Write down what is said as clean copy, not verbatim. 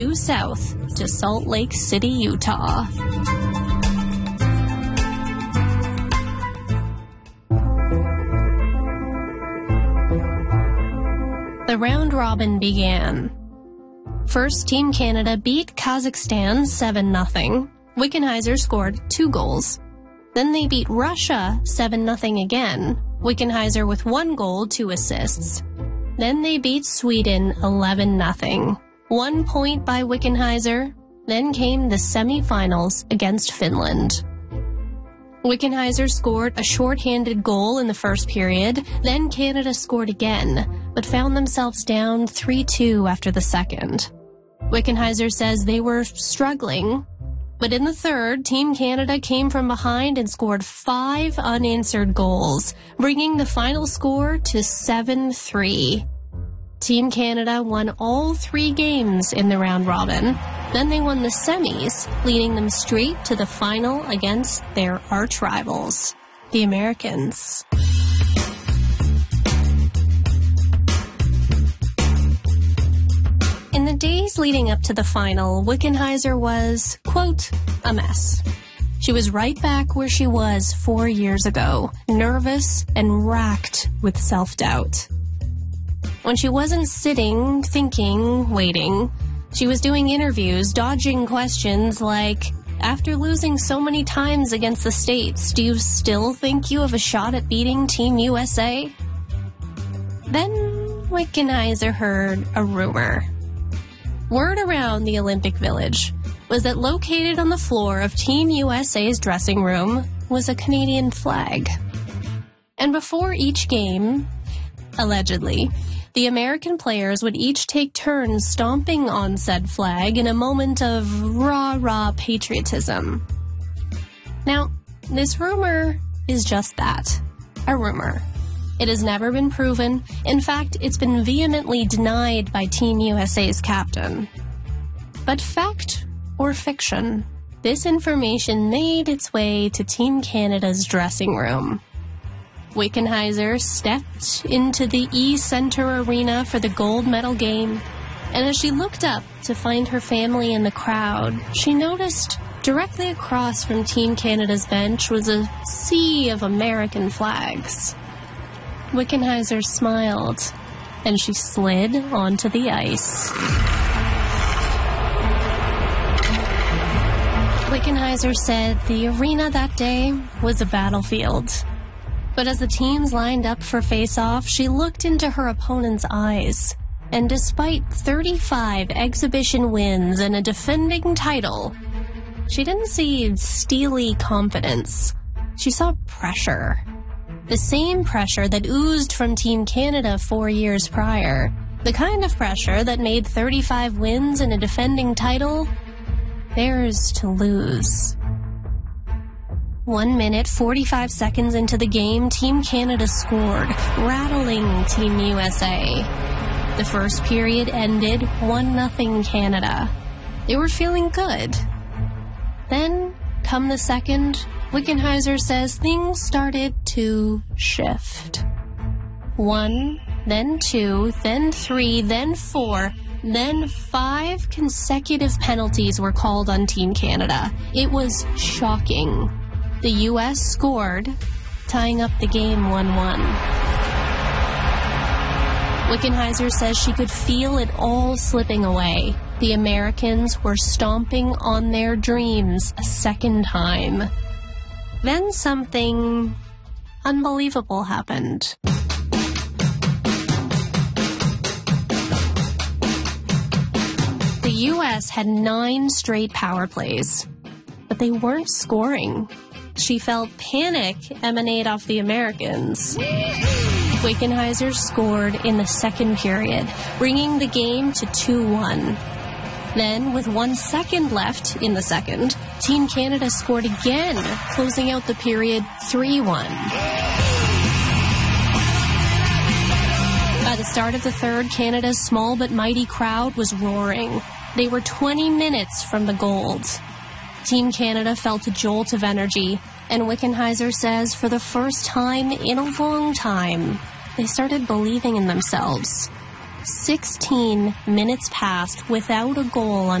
due south to Salt Lake City, Utah. The round robin began. First, Team Canada beat Kazakhstan 7-0. Wickenheiser scored 2 goals. Then they beat Russia 7-0 again. Wickenheiser with 1 goal, 2 assists. Then they beat Sweden 11-0. 1 point by Wickenheiser. Then came the semi-finals against Finland. Wickenheiser scored a short-handed goal in the first period. Then Canada scored again, but found themselves down 3-2 after the second. Wickenheiser says they were struggling, but in the third, Team Canada came from behind and scored 5 unanswered goals, bringing the final score to 7-3. Team Canada won all 3 games in the round robin. Then they won the semis, leading them straight to the final against their arch rivals, the Americans. In the days leading up to the final, Wickenheiser was, quote, a mess. She was right back where she was 4 years ago, nervous and racked with self-doubt. When she wasn't sitting, thinking, waiting, she was doing interviews, dodging questions like, after losing so many times against the States, do you still think you have a shot at beating Team USA? Then Wickenheiser heard a rumor. Word around the Olympic Village was that located on the floor of Team USA's dressing room was a Canadian flag. And before each game, allegedly, the American players would each take turns stomping on said flag in a moment of rah-rah patriotism. Now, this rumor is just that, a rumor. It has never been proven. In fact, it's been vehemently denied by Team USA's captain. But fact or fiction, this information made its way to Team Canada's dressing room. Wickenheiser stepped into the E-Center Arena for the gold medal game, and as she looked up to find her family in the crowd, she noticed directly across from Team Canada's bench was a sea of American flags. Wickenheiser smiled, and she slid onto the ice. Wickenheiser said the arena that day was a battlefield. But as the teams lined up for face-off, she looked into her opponent's eyes. And despite 35 exhibition wins and a defending title, she didn't see steely confidence. She saw pressure. The same pressure that oozed from Team Canada 4 years prior. The kind of pressure that made 35 wins and a defending title theirs to lose. 1 minute, 45 seconds into the game, Team Canada scored, rattling Team USA. The first period ended 1-0 Canada. They were feeling good. Then, come the second, Wickenheiser says things started to shift. 1, then 2, then 3, then 4, then 5 consecutive penalties were called on Team Canada. It was shocking. The U.S. scored, tying up the game 1-1. Wickenheiser says she could feel it all slipping away. The Americans were stomping on their dreams a second time. Then something unbelievable happened. The U.S. had 9 straight power plays, but they weren't scoring. She felt panic emanate off the Americans. Wickenheiser scored in the second period, bringing the game to 2-1. Then, with 1 second left in the second, Team Canada scored again, closing out the period 3-1. By the start of the third, Canada's small but mighty crowd was roaring. They were 20 minutes from the gold. Team Canada felt a jolt of energy, and Wickenheiser says for the first time in a long time, they started believing in themselves. 16 minutes passed without a goal on